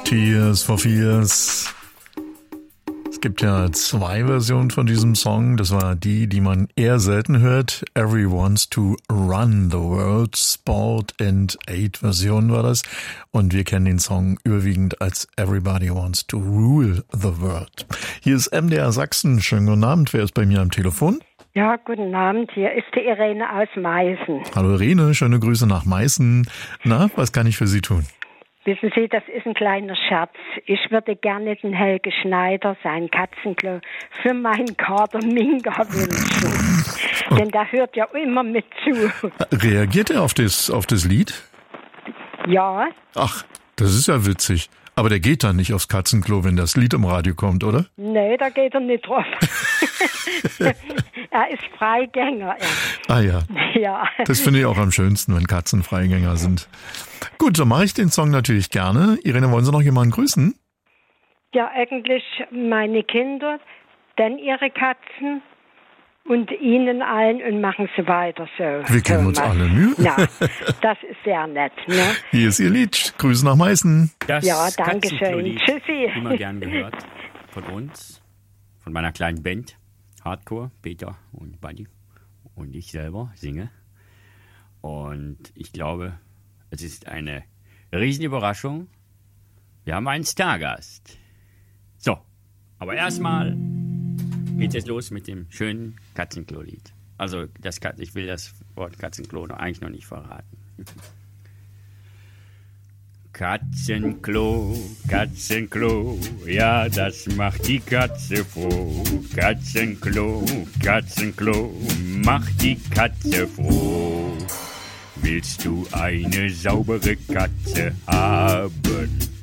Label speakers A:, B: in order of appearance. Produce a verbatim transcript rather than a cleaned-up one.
A: Tears for Fears. Es gibt ja zwei Versionen von diesem Song. Das war die, die man eher selten hört. Every Wants to Run the World. Sport and Eight Version war das. Und wir kennen den Song überwiegend als Everybody Wants to Rule the World. Hier ist M D R Sachsen. Schönen guten Abend. Wer ist bei mir am Telefon?
B: Ja, guten Abend. Hier ist die Irene aus Meißen.
A: Hallo Irene, schöne Grüße nach Meißen. Na, was kann ich für Sie tun?
B: Wissen Sie, das ist ein kleiner Scherz. Ich würde gerne den Helge Schneider, sein Katzenklo, für meinen Kater Minga wünschen. Oh. Denn der hört ja immer mit zu.
A: Reagiert er auf das, auf das Lied?
B: Ja.
A: Ach, das ist ja witzig. Aber der geht dann nicht aufs Katzenklo, wenn das Lied im Radio kommt, oder?
B: Nee, da geht er nicht drauf. Er ist Freigänger.
A: Ah ja.
B: Ja.
A: Das finde ich auch am schönsten, wenn Katzen Freigänger sind. Gut, so mache ich den Song natürlich gerne. Irene, wollen Sie noch jemanden grüßen?
B: Ja, eigentlich meine Kinder, dann ihre Katzen und Ihnen allen und machen Sie weiter so.
A: Wir geben uns alle Mühe.
B: Ja, das ist sehr nett. Ne?
A: Hier ist Ihr Lied. Grüße nach Meißen.
B: Das ja, danke schön. Tschüssi.
C: Immer gern gehört von uns, von meiner kleinen Band, Hardcore, Peter und Buddy. Und ich selber singe. Und ich glaube, es ist eine Riesenüberraschung. Wir haben einen Stargast. So, aber erstmal geht es los mit dem schönen Katzenklo-Lied. Also, das, ich will das Wort Katzenklo noch, eigentlich noch nicht verraten. Katzenklo, Katzenklo, ja, das macht die Katze froh. Katzenklo, Katzenklo, macht die Katze froh. Willst du eine saubere Katze haben?